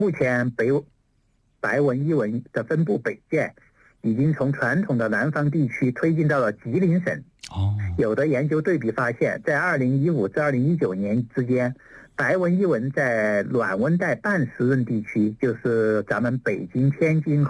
目前白纹伊蚊的分布北界，已经从传统的南方地区推进到了吉林省。有的研究对比发现，在2015至2019年之间，白纹伊蚊在暖温带半湿润地区，就是咱们北京、天津、